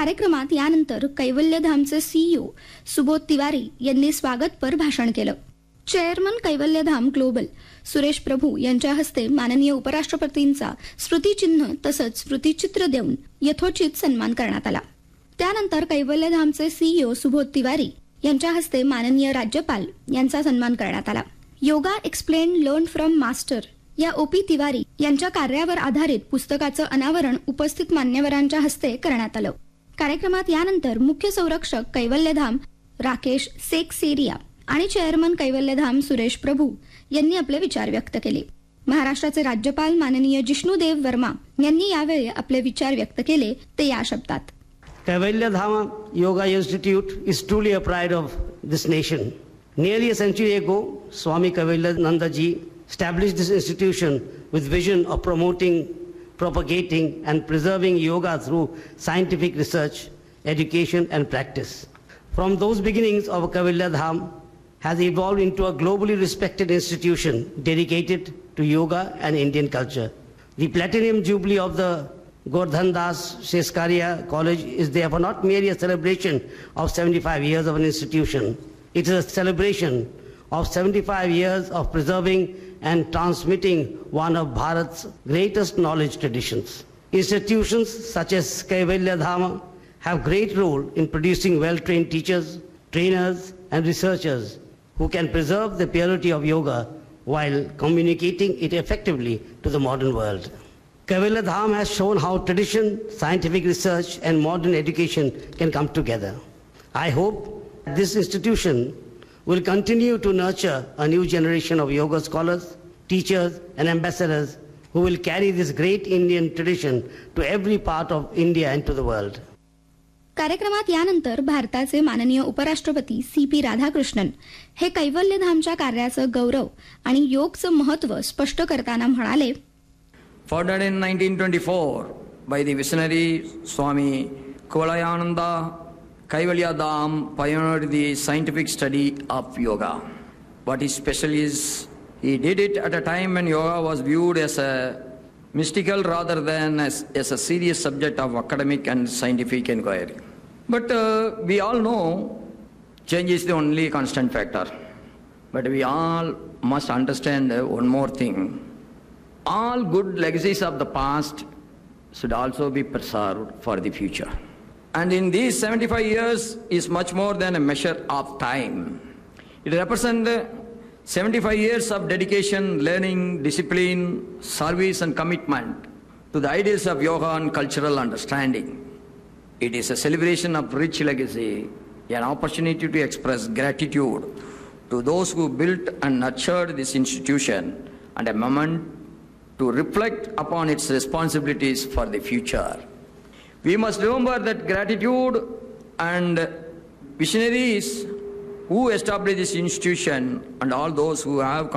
कार्यक्रमात यानंतर कैवल्यधामचे सीईओ सुबोध तिवारी यांनी स्वागतपर भाषण केलं. चेअरमन कैवल्यधाम ग्लोबल सुरेश प्रभू यांच्या हस्ते माननीय उपराष्ट्रपतींचा स्मृतिचिन्ह तसंच स्मृतिचित्र देऊन यथोचित सन्मान करण्यात आला. त्यानंतर कैवल्यधामचे सीईओ सुबोध तिवारी यांच्या हस्ते माननीय राज्यपाल यांचा सन्मान करण्यात आला. Yoga explain learn from master या ओपी तिवारी यांच्या कार्यावर आधारित पुस्तकाचं अनावरण उपस्थित मान्यवरांच्या हस्ते करण्यात आलं. कार्यक्रमात यानंतर मुख्य संरक्षक कैवल्यधाम राकेश सेक्सेरिया आणि चेअरमन कैवल्यधाम सुरेश प्रभू यांनी आपले विचार व्यक्त केले. महाराष्ट्राचे राज्यपाल माननीय जिष्णुदेव वर्मा यांनी यावेळी आपले विचार व्यक्त केले ते या शब्दात. Kaivalyadhama Yoga Institute is truly a pride of this nation. Nearly a century ago, Swami Kaivalyananda ji established this institution with vision of promoting, propagating and preserving yoga through scientific research, education and practice. From those beginnings of Kaivalyadham has evolved into a globally respected institution dedicated to yoga and Indian culture. The platinum jubilee of the Gordhan Das Sheskaria College is therefore not merely a celebration of 75 years of an institution. It is a celebration of 75 years of preserving and transmitting one of Bharat's greatest knowledge traditions. Institutions such as Kaivalyadhama have great role in producing well-trained teachers, trainers and researchers who can preserve the purity of yoga while communicating it effectively to the modern world. Kaivalyadham has shown how tradition, scientific research and modern education can come together. I hope this institution will continue to nurture a new generation of yoga scholars, teachers and ambassadors who will carry this great Indian tradition to every part of India and to the world. कार्यक्रमात यानंतर भारताचे माननीय उपराष्ट्रपती CP Radhakrishnan हे कैवल्यधामच्या कार्याचं गौरव आणि योगचं महत्त्व स्पष्ट करताना म्हणाले. Founded in 1924 by the visionary Swami Kaivalyananda, Kaivalyadham pioneered the scientific study of yoga. What is special is he did it at a time when yoga was viewed as a mystical rather than as a serious subject of academic and scientific inquiry. But we all know change is the only constant factor. But we all must understand one more thing. All good legacies of the past should also be preserved for the future. And in these 75 years is much more than a measure of time. It represents 75 years of dedication, learning, discipline, service and commitment to the ideals of yoga and cultural understanding. It is a celebration of rich legacy, an opportunity to express gratitude to those who built and nurtured this institution and a moment to reflect upon its responsibilities for the future. We must remember that gratitude and visionaries who established this institution and all those who have